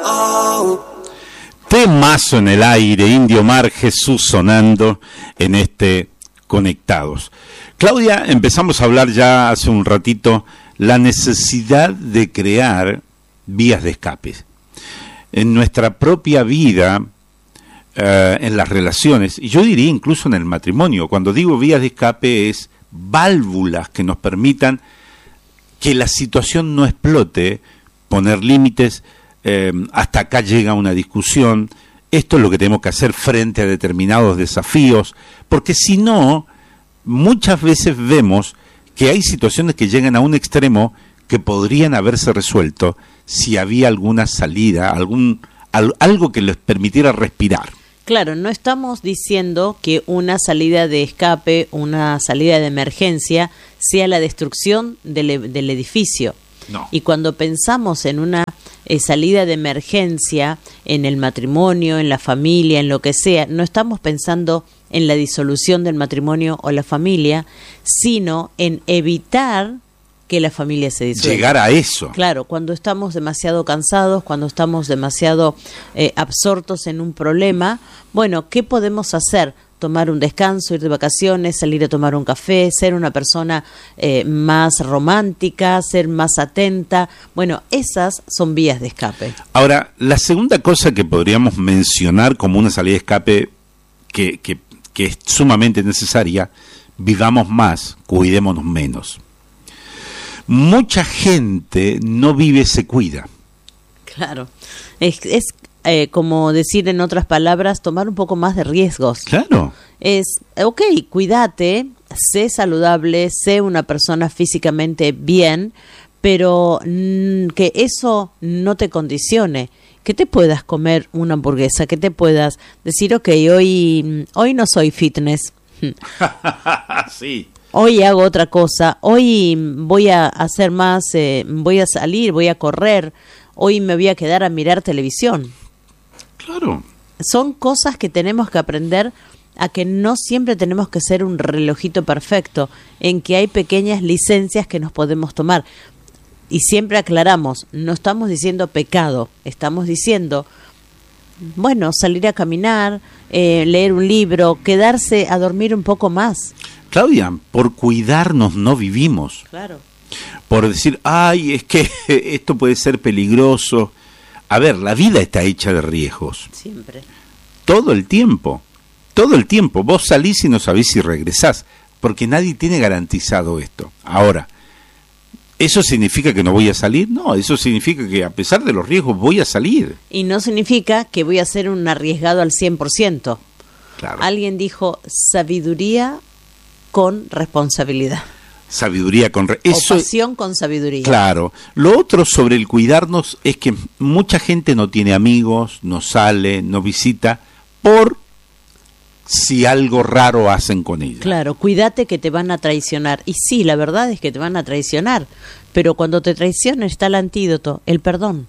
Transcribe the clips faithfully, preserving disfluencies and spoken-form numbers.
Temazo en el aire, Indio Mar, Jesús sonando en este Conectados. Claudia, empezamos a hablar ya hace un ratito la necesidad de crear vías de escape. En nuestra propia vida, eh, en las relaciones, y yo diría incluso en el matrimonio, cuando digo vías de escape es válvulas que nos permitan que la situación no explote, poner límites, eh, hasta acá llega una discusión, esto es lo que tenemos que hacer frente a determinados desafíos, porque si no, muchas veces vemos que hay situaciones que llegan a un extremo que podrían haberse resuelto si había alguna salida, algún al, algo que les permitiera respirar. Claro, no estamos diciendo que una salida de escape, una salida de emergencia, sea la destrucción del, del edificio. No. Y cuando pensamos en una eh, salida de emergencia, en el matrimonio, en la familia, en lo que sea, no estamos pensando en la disolución del matrimonio o la familia, sino en evitar que la familia se disuelva. Llegar a eso. Claro, cuando estamos demasiado cansados, cuando estamos demasiado eh, absortos en un problema, bueno, ¿qué podemos hacer? Tomar un descanso, ir de vacaciones, salir a tomar un café, ser una persona eh, más romántica, ser más atenta. Bueno, esas son vías de escape. Ahora, la segunda cosa que podríamos mencionar como una salida de escape que, que, que es sumamente necesaria, vivamos más, cuidémonos menos. Mucha gente no vive, se cuida. Claro, es, es eh, como decir en otras palabras, tomar un poco más de riesgos. Claro. Es, ok, cuídate, sé saludable, sé una persona físicamente bien, pero mm, que eso no te condicione. Que te puedas comer una hamburguesa, que te puedas decir, ok, hoy, hoy no soy fitness. Sí. Hoy hago otra cosa, hoy voy a hacer más, eh, voy a salir, voy a correr, hoy me voy a quedar a mirar televisión. Claro. Son cosas que tenemos que aprender a que no siempre tenemos que ser un relojito perfecto, en que hay pequeñas licencias que nos podemos tomar. Y siempre aclaramos, no estamos diciendo pecado, estamos diciendo, bueno, salir a caminar, eh, leer un libro, quedarse a dormir un poco más. Claudia, por cuidarnos no vivimos. Claro. Por decir, ay, es que esto puede ser peligroso. A ver, la vida está hecha de riesgos. Siempre. Todo el tiempo. Todo el tiempo. Vos salís y no sabés si regresás, porque nadie tiene garantizado esto. Ahora, ¿eso significa que no voy a salir? No, eso significa que a pesar de los riesgos voy a salir. Y no significa que voy a ser un arriesgado al cien por ciento. Claro. Alguien dijo, sabiduría con responsabilidad. Sabiduría con... Re- eso, o pasión con sabiduría. Claro. Lo otro sobre el cuidarnos es que mucha gente no tiene amigos, no sale, no visita, por si algo raro hacen con ella. Claro, cuídate que te van a traicionar. Y sí, la verdad es que te van a traicionar, pero cuando te traicionan está el antídoto, el perdón.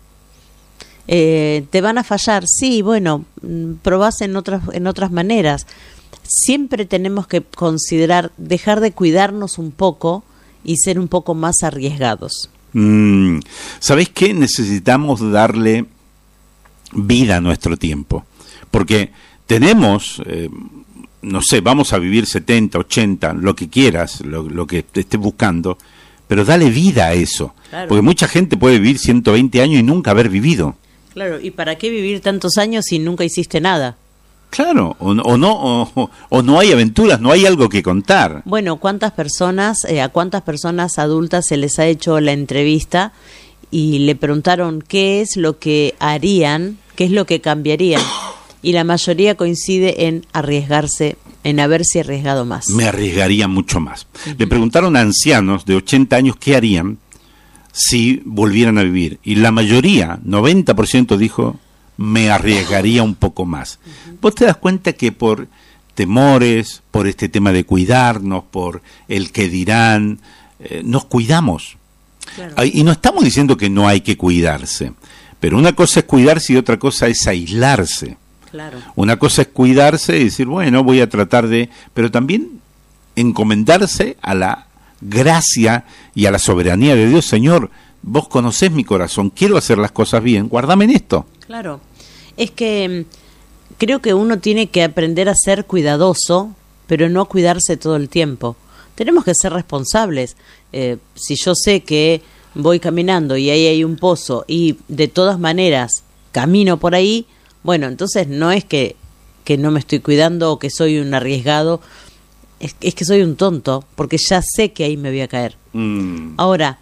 Eh, te van a fallar, sí, bueno, probás en otras, en otras maneras. Siempre tenemos que considerar dejar de cuidarnos un poco y ser un poco más arriesgados. Mm, ¿Sabés qué? Necesitamos darle vida a nuestro tiempo. Porque tenemos, eh, no sé, vamos a vivir setenta, ochenta, lo que quieras, lo, lo que estés buscando, pero dale vida a eso. Claro. Porque mucha gente puede vivir ciento veinte años y nunca haber vivido. Claro, ¿y para qué vivir tantos años si nunca hiciste nada? Claro, o, o no o, o no hay aventuras, no hay algo que contar. Bueno, ¿cuántas personas, eh, a cuántas personas adultas se les ha hecho la entrevista y le preguntaron qué es lo que harían, qué es lo que cambiarían? Y la mayoría coincide en arriesgarse, en haberse arriesgado más. Me arriesgaría mucho más. Uh-huh. Le preguntaron a ancianos de ochenta años qué harían si volvieran a vivir. Y la mayoría, noventa por ciento dijo, me arriesgaría un poco más. Uh-huh. Vos te das cuenta que por temores, por este tema de cuidarnos, por el que dirán, eh, nos cuidamos. Claro. Y no estamos diciendo que no hay que cuidarse, pero una cosa es cuidarse y otra cosa es aislarse. Claro. Una cosa es cuidarse y decir, bueno, voy a tratar de... Pero también encomendarse a la gracia y a la soberanía de Dios. Señor, vos conocés mi corazón, quiero hacer las cosas bien, guardame en esto. Claro, es que creo que uno tiene que aprender a ser cuidadoso, pero no cuidarse todo el tiempo. Tenemos que ser responsables. Eh, si yo sé que voy caminando y ahí hay un pozo y de todas maneras camino por ahí, bueno, entonces no es que, que no me estoy cuidando o que soy un arriesgado, es, es que soy un tonto, porque ya sé que ahí me voy a caer. Mm. Ahora,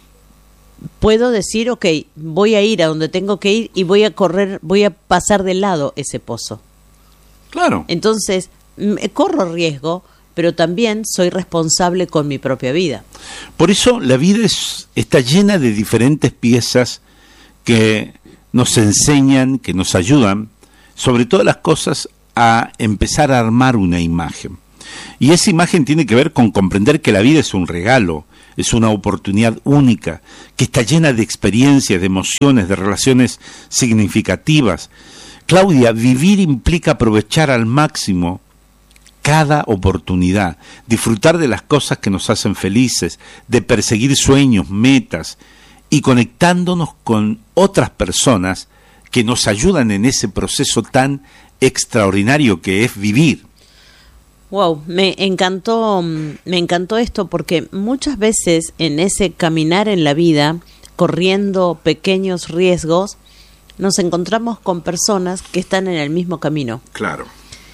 puedo decir, ok, voy a ir a donde tengo que ir y voy a correr, voy a pasar de lado ese pozo. Claro. Entonces, me corro riesgo, pero también soy responsable con mi propia vida. Por eso la vida es, está llena de diferentes piezas que nos enseñan, que nos ayudan, sobre todas las cosas, a empezar a armar una imagen. Y esa imagen tiene que ver con comprender que la vida es un regalo, es una oportunidad única, que está llena de experiencias, de emociones, de relaciones significativas. Claudia, vivir implica aprovechar al máximo cada oportunidad, disfrutar de las cosas que nos hacen felices, de perseguir sueños, metas y conectándonos con otras personas que nos ayudan en ese proceso tan extraordinario que es vivir. Wow, me encantó, me encantó esto porque muchas veces en ese caminar en la vida, corriendo pequeños riesgos, nos encontramos con personas que están en el mismo camino. Claro.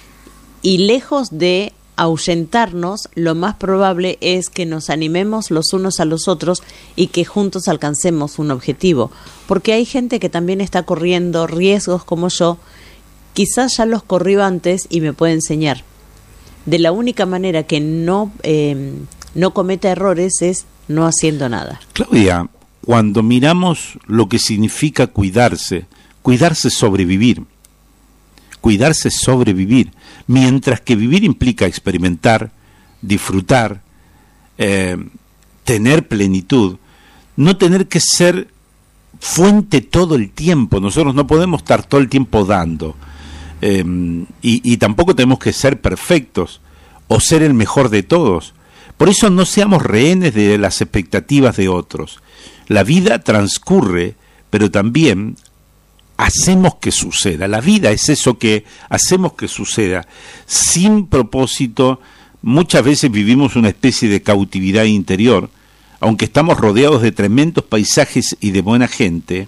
Y lejos de ahuyentarnos, lo más probable es que nos animemos los unos a los otros y que juntos alcancemos un objetivo. Porque hay gente que también está corriendo riesgos como yo, quizás ya los corrió antes y me puede enseñar. De la única manera que no, eh, no cometa errores es no haciendo nada. Claudia, cuando miramos lo que significa cuidarse, cuidarse es sobrevivir. Cuidarse es sobrevivir, mientras que vivir implica experimentar, disfrutar, eh, tener plenitud, no tener que ser fuente todo el tiempo. Nosotros no podemos estar todo el tiempo dando, eh, y, y tampoco tenemos que ser perfectos o ser el mejor de todos. Por eso no seamos rehenes de las expectativas de otros. La vida transcurre, pero también hacemos que suceda. La vida es eso que hacemos que suceda. Sin propósito, muchas veces vivimos una especie de cautividad interior, aunque estamos rodeados de tremendos paisajes y de buena gente.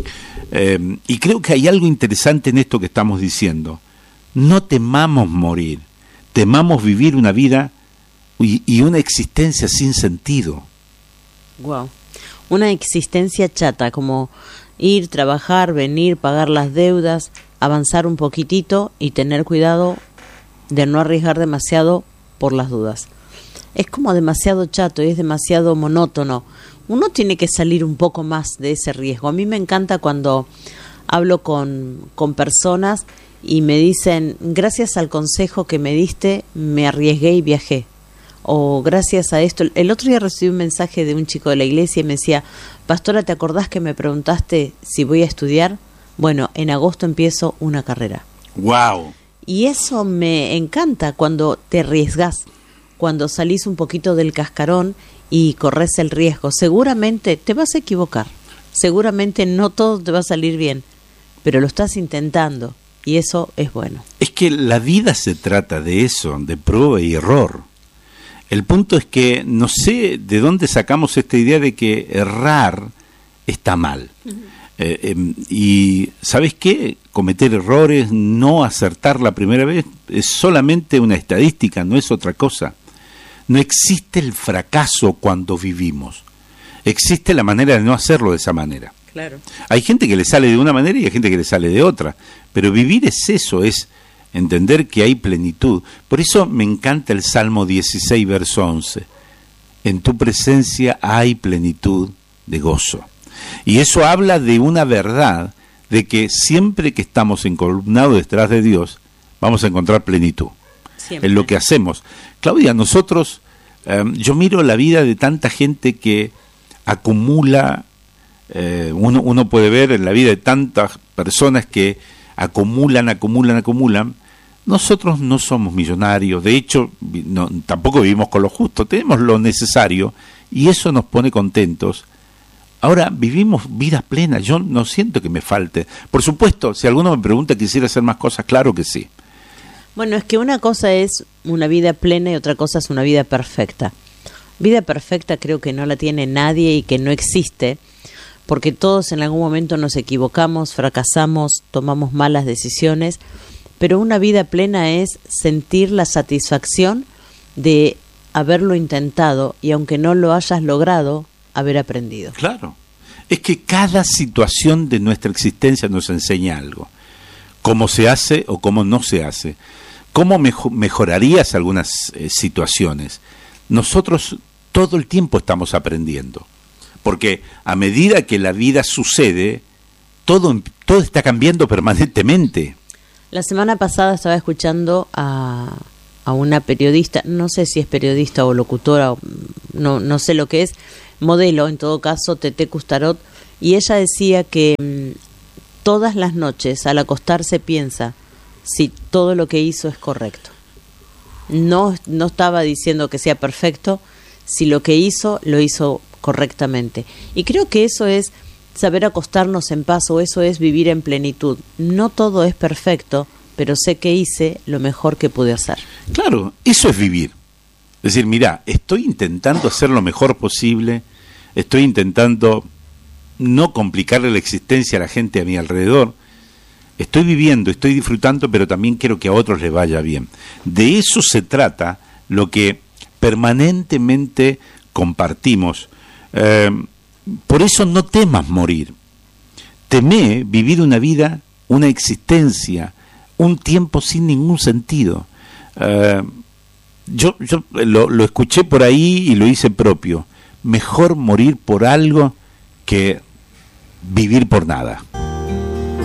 Eh, y creo que hay algo interesante en esto que estamos diciendo. No temamos morir, temamos vivir una vida y, y una existencia sin sentido. Wow. Una existencia chata, como ir, trabajar, venir, pagar las deudas, avanzar un poquitito y tener cuidado de no arriesgar demasiado por las dudas. Es como demasiado chato y es demasiado monótono. Uno tiene que salir un poco más de ese riesgo. A mí me encanta cuando hablo con, con personas y me dicen, gracias al consejo que me diste, me arriesgué y viajé. O gracias a esto. El otro día recibí un mensaje de un chico de la iglesia y me decía, pastora, ¿te acordás que me preguntaste si voy a estudiar? Bueno, en agosto empiezo una carrera. ¡Wow! Y eso me encanta cuando te arriesgás, cuando salís un poquito del cascarón y corres el riesgo. Seguramente te vas a equivocar, seguramente no todo te va a salir bien, pero lo estás intentando y eso es bueno. Es que la vida se trata de eso, de prueba y error. El punto es que no sé de dónde sacamos esta idea de que errar está mal. Uh-huh. eh, eh, y ¿sabes qué? Cometer errores, no acertar la primera vez, es solamente una estadística, no es otra cosa. No existe el fracaso cuando vivimos. Existe la manera de no hacerlo de esa manera. Claro. Hay gente que le sale de una manera y hay gente que le sale de otra. Pero vivir es eso, es entender que hay plenitud. Por eso me encanta el Salmo dieciséis, verso once. En tu presencia hay plenitud de gozo. Y eso habla de una verdad, de que siempre que estamos encolumnados detrás de Dios, vamos a encontrar plenitud. Siempre. En lo que hacemos. Claudia, nosotros, eh, yo miro la vida de tanta gente que acumula, eh, uno, uno puede ver en la vida de tantas personas que acumulan, acumulan, acumulan. Nosotros no somos millonarios, de hecho no, tampoco vivimos con lo justo, tenemos lo necesario y eso nos pone contentos, Ahora, vivimos vidas plenas, yo no siento que me falte. Por supuesto, si alguno me pregunta, ¿quisiera hacer más cosas? Claro que sí. Bueno, es que una cosa es una vida plena y otra cosa es una vida perfecta. Vida perfecta creo que no la tiene nadie y que no existe, porque todos en algún momento nos equivocamos, fracasamos, tomamos malas decisiones, pero una vida plena es sentir la satisfacción de haberlo intentado y aunque no lo hayas logrado, haber aprendido. Claro, es que cada situación de nuestra existencia nos enseña algo. Cómo se hace o cómo no se hace. Cómo mejo- mejorarías algunas eh, situaciones. Nosotros todo el tiempo estamos aprendiendo. Porque a medida que la vida sucede, todo, todo está cambiando permanentemente. La semana pasada estaba escuchando a, a una periodista, no sé si es periodista o locutora, no, no sé lo que es, modelo, en todo caso, Tete Custarot, y ella decía que mmm, todas las noches al acostarse piensa si todo lo que hizo es correcto. No, no estaba diciendo que sea perfecto, si lo que hizo, lo hizo correctamente. Y creo que eso es saber acostarnos en paz, o eso es vivir en plenitud. No todo es perfecto, pero sé que hice lo mejor que pude hacer. Claro, eso es vivir. Es decir, mira, estoy intentando hacer lo mejor posible, estoy intentando no complicarle la existencia a la gente a mi alrededor, estoy viviendo, estoy disfrutando, pero también quiero que a otros les vaya bien. De eso se trata lo que permanentemente compartimos. Eh, por eso no temas morir. Temé vivir una vida, una existencia, un tiempo sin ningún sentido. Eh, yo yo lo, lo escuché por ahí y lo hice propio. Mejor morir por algo que vivir por nada.